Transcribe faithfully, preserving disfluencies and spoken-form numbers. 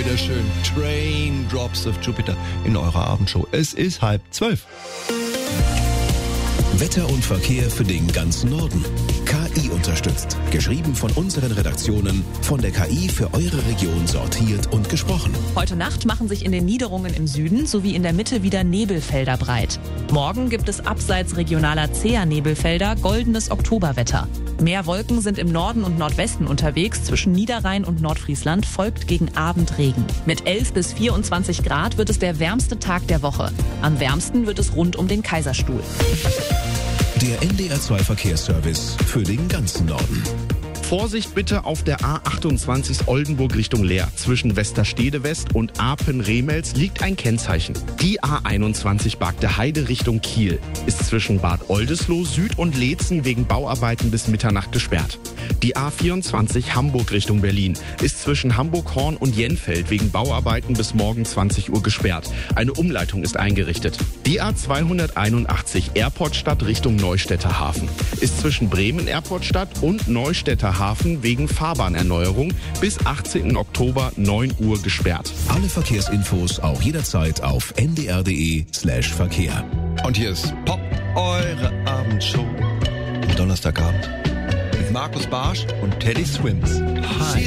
wieder schön. Train Drops of Jupiter in eurer Abendshow. Es ist halb zwölf. Wetter und Verkehr für den ganzen Norden. K I unterstützt. Geschrieben von unseren Redaktionen, von der K I für eure Region sortiert und gesprochen. Heute Nacht machen sich in den Niederungen im Süden sowie in der Mitte wieder Nebelfelder breit. Morgen gibt es abseits regionaler zäher Nebelfelder goldenes Oktoberwetter. Mehr Wolken sind im Norden und Nordwesten unterwegs. Zwischen Niederrhein und Nordfriesland folgt gegen Abend Regen. Mit elf bis vierundzwanzig Grad wird es der wärmste Tag der Woche. Am wärmsten wird es rund um den Kaiserstuhl. Der N D R zwei Verkehrsservice für den ganzen Norden. Vorsicht bitte auf der A achtundzwanzig Oldenburg Richtung Leer. Zwischen Westerstede West und Apen-Remels liegt ein Kennzeichen. Die A einundzwanzig Bagde Heide Richtung Kiel ist zwischen Bad Oldesloe Süd und Leetzen wegen Bauarbeiten bis Mitternacht gesperrt. Die A vierundzwanzig Hamburg Richtung Berlin ist zwischen Hamburg-Horn und Jenfeld wegen Bauarbeiten bis morgen zwanzig Uhr gesperrt. Eine Umleitung ist eingerichtet. Die A zweihunderteinundachtzig Airportstadt Richtung Neustädter Hafen ist zwischen Bremen Airportstadt und Neustädter Hafen wegen Fahrbahnerneuerung bis achtzehnten Oktober neun Uhr gesperrt. Alle Verkehrsinfos auch jederzeit auf n d r punkt d e slash Verkehr. Und hier ist Pop, eure Abendshow. Am Donnerstagabend mit Markus Barsch und Teddy Swims. Hi.